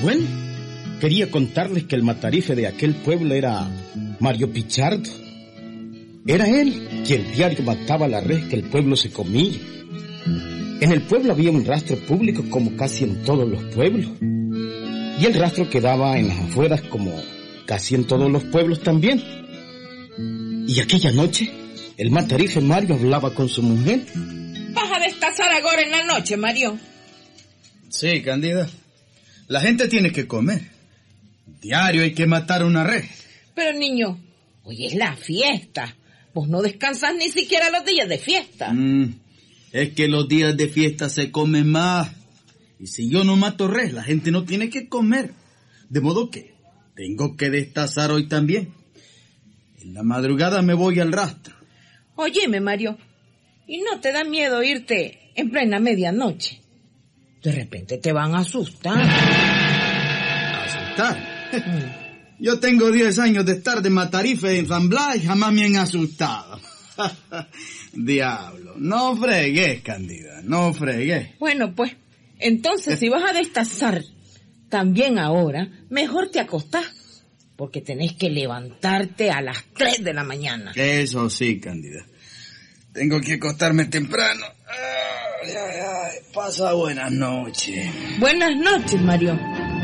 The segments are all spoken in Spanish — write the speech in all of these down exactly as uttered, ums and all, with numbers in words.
Bueno, quería contarles que el matarife de aquel pueblo era Mario Pichardo. Era él quien diario mataba la res que el pueblo se comía. En el pueblo había un rastro público como casi en todos los pueblos. Y el rastro quedaba en las afueras como casi en todos los pueblos también. Y aquella noche, el matarife Mario hablaba con su mujer. ¿Vas a destazar ahora en la noche, Mario? Sí, Cándida. La gente tiene que comer. Diario hay que matar una res. Pero, niño, hoy es la fiesta. Vos no descansas ni siquiera los días de fiesta. Mm, es que los días de fiesta se comen más. Y si yo no mato res, la gente no tiene que comer. De modo que tengo que destazar hoy también. En la madrugada me voy al rastro. Óyeme, Mario, ¿y no te da miedo irte en plena medianoche? De repente te van a asustar. ¿Asustar? Mm. Yo tengo diez años de estar de matarife en San Blas y jamás me han asustado. Diablo, no fregues, Cándida, no fregues. Bueno, pues, entonces si vas a destazar también ahora, mejor te acostás, porque tenés que levantarte a las tres de la mañana. Eso sí, Cándida. Tengo que acostarme temprano. Ay, ay, ay. Pasa buenas noches. Buenas noches, Mario.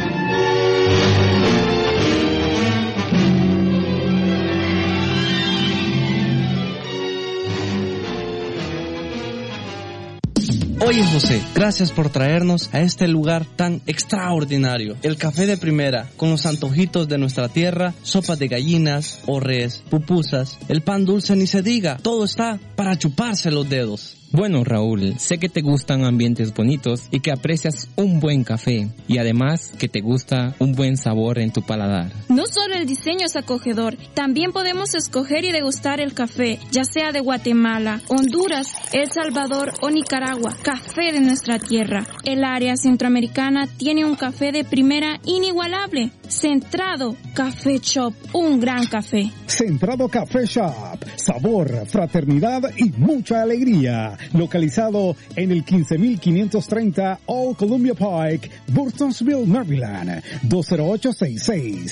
Oye, José, gracias por traernos a este lugar tan extraordinario. El café de primera, con los antojitos de nuestra tierra, sopas de gallinas, o res, pupusas, el pan dulce ni se diga, todo está para chuparse los dedos. Bueno, Raúl, sé que te gustan ambientes bonitos y que aprecias un buen café y además que te gusta un buen sabor en tu paladar. No solo el diseño es acogedor, también podemos escoger y degustar el café, ya sea de Guatemala, Honduras, El Salvador o Nicaragua, café de nuestra tierra. El área centroamericana tiene un café de primera inigualable. Centrado Café Shop, un gran café. Centrado Café Shop, sabor, fraternidad y mucha alegría. Localizado en el quince mil quinientos treinta Old Columbia Pike, Burtonsville, Maryland, dos cero ocho seis seis.